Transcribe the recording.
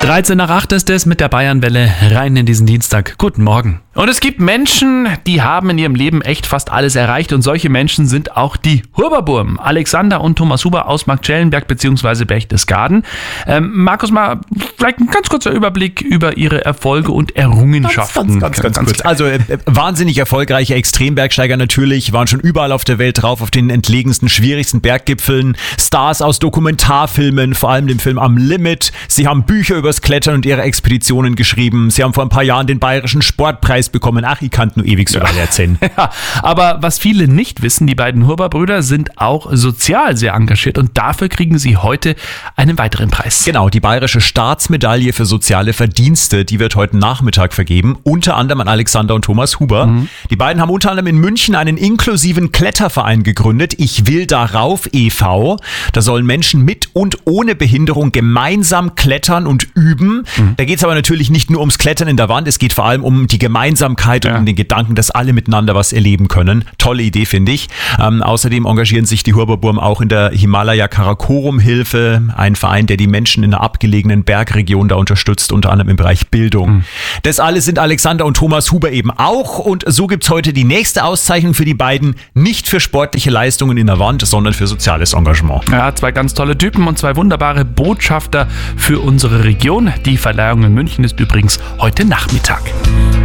13 nach 8 ist es mit der Bayernwelle rein in diesen Dienstag. Guten Morgen. Und es gibt Menschen, die haben in ihrem Leben echt fast alles erreicht und solche Menschen sind auch die Huber-Burm. Alexander und Thomas Huber aus Marktschellenberg bzw. Berchtesgaden. Markus, mal vielleicht ein ganz kurzer Überblick über ihre Erfolge und Errungenschaften. Ganz kurz. Also wahnsinnig erfolgreiche Extrembergsteiger natürlich, waren schon überall auf der Welt drauf, auf den entlegensten, schwierigsten Berggipfeln. Stars aus Dokumentarfilmen, vor allem dem Film Am Limit. Sie haben Bücher übers Klettern und ihre Expeditionen geschrieben. Sie haben vor ein paar Jahren den Bayerischen Sportpreis bekommen. Ach, ich kann nur ewig so weiter erzählen. Ja, aber was viele nicht wissen, die beiden Huber-Brüder sind auch sozial sehr engagiert und dafür kriegen sie heute einen weiteren Preis. Genau, die Bayerische Staatsmedaille für soziale Verdienste, die wird heute Nachmittag vergeben, unter anderem an Alexander und Thomas Huber. Die beiden haben unter anderem in München einen inklusiven Kletterverein gegründet, Ich will darauf e.V. Da sollen Menschen mit und ohne Behinderung gemeinsam klettern und üben. Da geht es aber natürlich nicht nur ums Klettern in der Wand, es geht vor allem um die Gemeinsamkeit und um den Gedanken, dass alle miteinander was erleben können. Tolle Idee, finde ich. Außerdem engagieren sich die Huber-Burm auch in der Himalaya-Karakorum-Hilfe, ein Verein, der die Menschen in einer abgelegenen Bergregion da unterstützt, unter anderem im Bereich Bildung. Das alles sind Alexander und Thomas Huber eben auch und so gibt es heute die nächste Auszeichnung für die beiden, nicht für sportliche Leistungen in der Wand, sondern für soziales Engagement. Ja, zwei ganz tolle Typen und zwei wunderbare Botschafter für unsere Region. Die Verleihung in München ist übrigens heute Nachmittag.